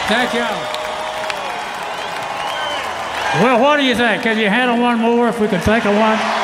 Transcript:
Thank you. Well, what do you think? Have you had one more if we could think of one?